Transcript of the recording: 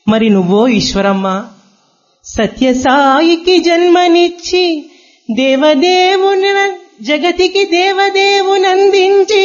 మరి నువ్వో ఈశ్వరమ్మ సత్యసాయికి జన్మనిచ్చి దేవదేవుని జగతికి దేవదేవునందించి